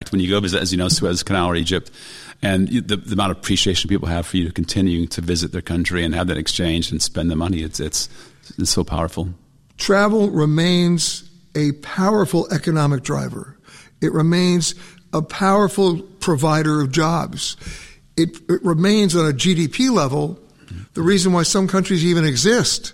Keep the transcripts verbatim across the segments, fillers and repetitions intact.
respect when you go visit, as you know, Suez Canal or Egypt, and the, the amount of appreciation people have for you to continue to visit their country and have that exchange and spend the money. It's it's it's so powerful. Travel remains a powerful economic driver. It remains a powerful provider of jobs. It, it remains on a G D P level the reason why some countries even exist.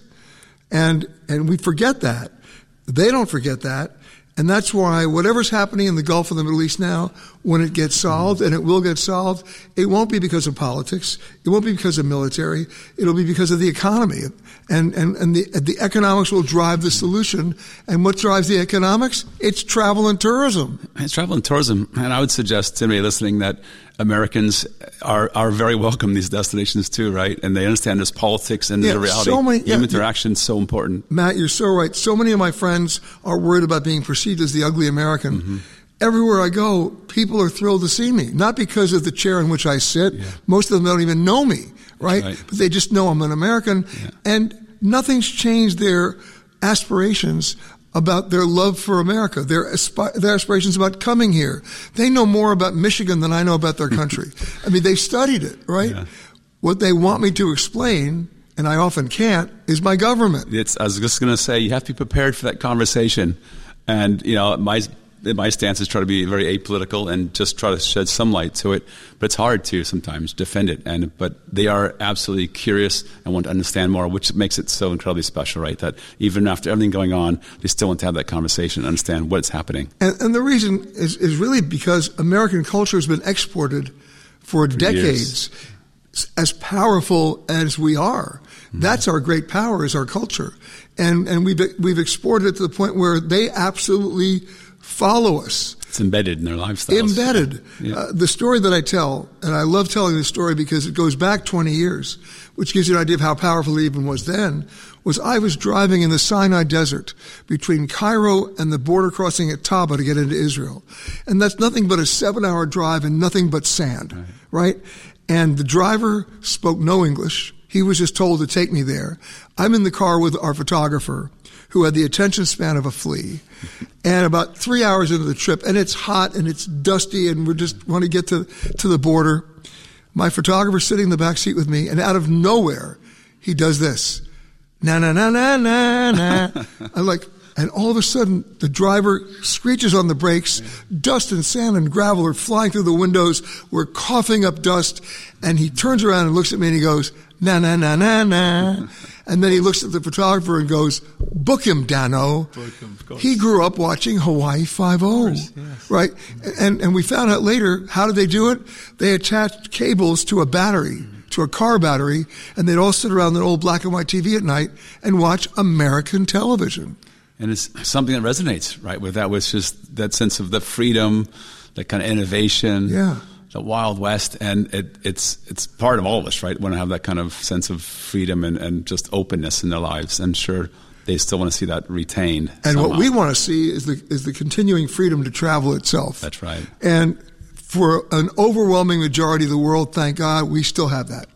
And and we forget that. They don't forget that. And that's why whatever's happening in the Gulf of the Middle East now, when it gets solved, and it will get solved, it won't be because of politics. It won't be because of military. It'll be because of the economy. And, and, and the, the economics will drive the solution. And what drives the economics? It's travel and tourism. It's travel and tourism. And I would suggest to anybody listening that Americans are, are very welcome these destinations too, right? And they understand there's politics and there's yeah, a reality. So many, Human yeah, interaction is so important. Matt, you're so right. So many of my friends are worried about being perceived as the ugly American. Mm-hmm. Everywhere I go, people are thrilled to see me. Not because of the chair in which I sit. Yeah. Most of them don't even know me, right? right? But they just know I'm an American. Yeah. And nothing's changed their aspirations about their love for America, their, aspi- their aspirations about coming here. They know more about Michigan than I know about their country. I mean, they've studied it, right? Yeah. What they want me to explain, and I often can't, is my government. It's, I was just going to say, you have to be prepared for that conversation. And, you know, my my stance is try to be very apolitical and just try to shed some light to it. But it's hard to sometimes defend it. And but they are absolutely curious and want to understand more, which makes it so incredibly special, right? That even after everything going on, they still want to have that conversation and understand what's happening. And, and the reason is, is really because American culture has been exported for, for decades. Years. As powerful as we are, mm-hmm. that's our great power, is our culture. And and we've we've exported it to the point where they absolutely follow us. It's embedded in their lifestyles. Embedded. Yeah. Uh, the story that I tell, and I love telling this story because it goes back twenty years, which gives you an idea of how powerful it even was then, was I was driving in the Sinai Desert between Cairo and the border crossing at Taba to get into Israel. And that's nothing but a seven-hour drive and nothing but sand, right? right? And the driver spoke no English. He was just told to take me there. I'm in the car with our photographer, who had the attention span of a flea. And about three hours into the trip, and it's hot and it's dusty, and we just want to get to, to the border. My photographer's sitting in the back seat with me, and out of nowhere, he does this. Na, na, na, na, na, na. I'm like, and all of a sudden, the driver screeches on the brakes. Dust and sand and gravel are flying through the windows. We're coughing up dust. And he turns around and looks at me and he goes, na, na, na, na, na. And then he looks at the photographer and goes, book him, Dano. Book him, of course. He grew up watching Hawaii Five-O, yes. right? And, and we found out later, how did they do it? They attached cables to a battery, mm-hmm. to a car battery, and they'd all sit around an old black and white T V at night and watch American television. And it's something that resonates, right, with that, was just that sense of the freedom, that kind of innovation, yeah. the Wild West. And it, it's it's part of all of us, right, want to have that kind of sense of freedom and, and just openness in their lives. And sure, they still want to see that retained. And somehow. What we want to see is the is the continuing freedom to travel itself. That's right. And for an overwhelming majority of the world, thank God, we still have that.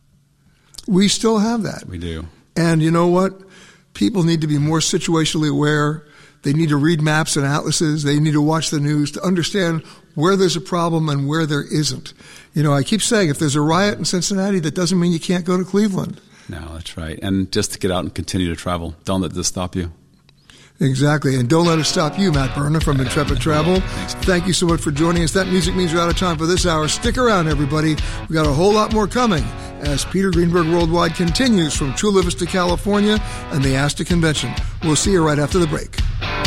We still have that. We do. And you know what? People need to be more situationally aware. They need to read maps and atlases. They need to watch the news to understand where there's a problem and where there isn't. You know, I keep saying, if there's a riot in Cincinnati, that doesn't mean you can't go to Cleveland. No, that's right. And just to get out and continue to travel. Don't let this stop you. Exactly. And don't let it stop you, Matt Berner from Intrepid Travel. Thanks. Thank you so much for joining us. That music means we're out of time for this hour. Stick around, everybody. We got a whole lot more coming as Peter Greenberg Worldwide continues from Chula Vista, California, and the ASTA Convention. We'll see you right after the break.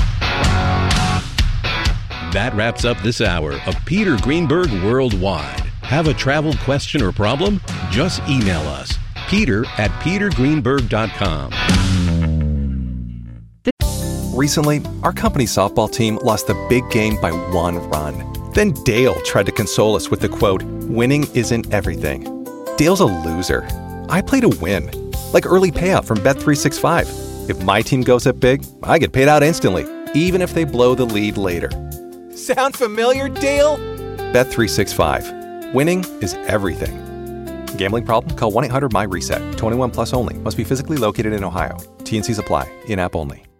That wraps up this hour of Peter Greenberg Worldwide. Have a travel question or problem? Just email us, peter at peter greenberg dot com. Recently, our company's softball team lost the big game by one run. Then Dale tried to console us with the quote, "Winning isn't everything." Dale's a loser. I play to win. Like early payout from Bet three sixty-five. If my team goes up big, I get paid out instantly, even if they blow the lead later. Sound familiar, Dale? Bet three sixty-five. Winning is everything. Gambling problem? Call one eight hundred M Y RESET. twenty-one plus only. Must be physically located in Ohio. T and C's apply. In-app only.